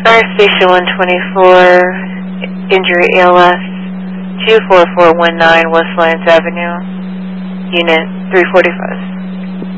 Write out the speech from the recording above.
Fire Station 124, injury ALS, 24419 West Lyons Avenue, Unit 345.